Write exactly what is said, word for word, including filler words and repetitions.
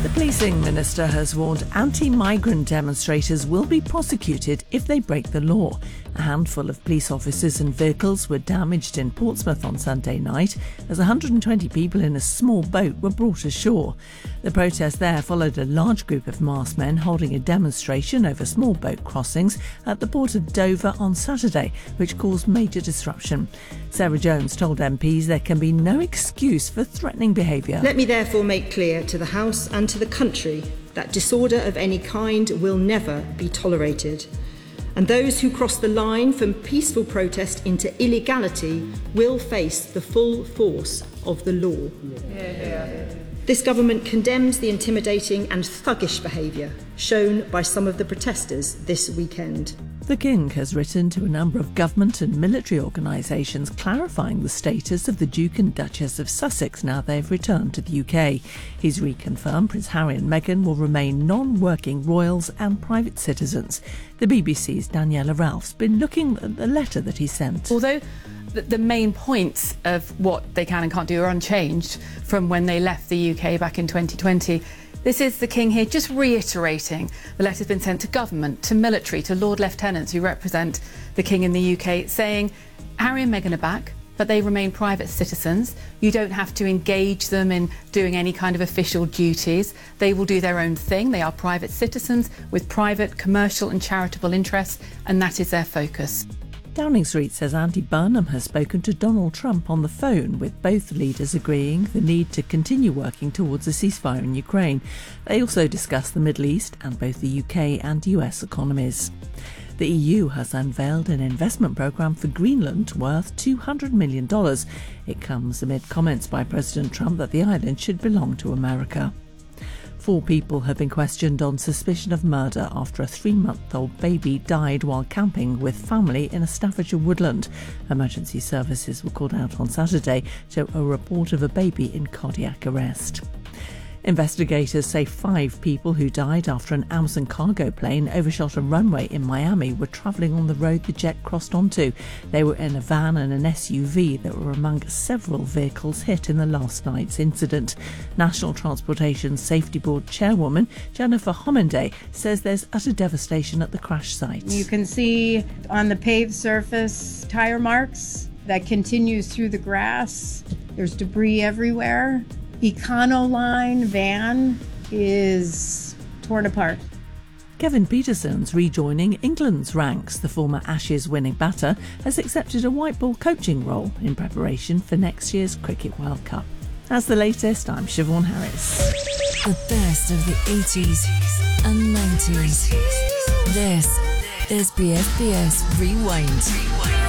The policing minister has warned anti-migrant demonstrators will be prosecuted if they break the law. A handful of police officers and vehicles were damaged in Portsmouth on Sunday night as one hundred twenty people in a small boat were brought ashore. The protest there followed a large group of masked men holding a demonstration over small boat crossings at the port of Dover on Saturday, which caused major disruption. Sarah Jones told M Ps there can be no excuse for threatening behaviour. Let me therefore make clear to the House and to the country that disorder of any kind will never be tolerated. And those who cross the line from peaceful protest into illegality will face the full force of the law. Yeah. This government condemns the intimidating and thuggish behaviour shown by some of the protesters this weekend. The King has written to a number of government and military organisations clarifying the status of the Duke and Duchess of Sussex now they've returned to the U K. He's reconfirmed Prince Harry and Meghan will remain non-working royals and private citizens. The B B C's Daniela Ralph's been looking at the letter that he sent. Although the main points of what they can and can't do are unchanged from when they left the U K back in twenty twenty, this is the King here just reiterating the letter's been sent to government, to military, to Lord Lieutenants who represent the King in the U K, saying Harry and Meghan are back, but they remain private citizens. You don't have to engage them in doing any kind of official duties. They will do their own thing. They are private citizens with private, commercial and charitable interests, and that is their focus. Downing Street says Andy Burnham has spoken to Donald Trump on the phone, with both leaders agreeing the need to continue working towards a ceasefire in Ukraine. They also discussed the Middle East and both the U K and U S economies. The E U has unveiled an investment programme for Greenland worth two hundred million dollars. It comes amid comments by President Trump that the island should belong to America. Four people have been questioned on suspicion of murder after a three-month-old baby died while camping with family in a Staffordshire woodland. Emergency services were called out on Saturday to a report of a baby in cardiac arrest. Investigators say five people who died after an Amazon cargo plane overshot a runway in Miami were travelling on the road the jet crossed onto. They were in a van and an S U V that were among several vehicles hit in the last night's incident. National Transportation Safety Board chairwoman Jennifer Homenday says there's utter devastation at the crash site. You can see on the paved surface tyre marks that continues through the grass. There's debris everywhere. Econoline van is torn apart. Kevin Peterson's rejoining England's ranks. The former Ashes winning batter has accepted a white ball coaching role in preparation for next year's Cricket World Cup. That's the latest. I'm Siobhan Harris. The best of the eighties and nineties. This is B F B S Rewind.